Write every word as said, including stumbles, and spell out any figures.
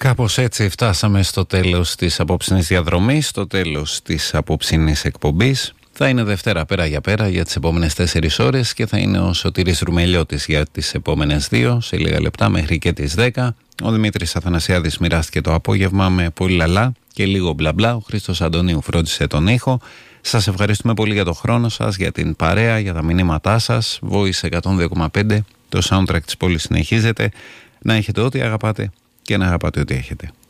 Κάπως έτσι φτάσαμε στο τέλος της απόψινης διαδρομής, στο τέλος της απόψινης εκπομπής. Θα είναι Δευτέρα πέρα για πέρα για τις επόμενες τέσσερις ώρες και θα είναι ο Σωτήρης Ρουμελιώτης για τις επόμενες δύο, σε λίγα λεπτά μέχρι και τις δέκα. Ο Δημήτρης Αθανασιάδης μοιράστηκε το απόγευμα με πολύ λαλά και λίγο μπλα μπλα. Ο Χρήστος Αντωνίου φρόντισε τον ήχο. Σας ευχαριστούμε πολύ για το χρόνο σας, για την παρέα, για τα μηνύματά σας. Voice εκατόν δύο κόμμα πέντε, το soundtrack της πόλης συνεχίζεται. Να έχετε ό,τι αγαπάτε και να αγαπάτε ό,τι έχετε.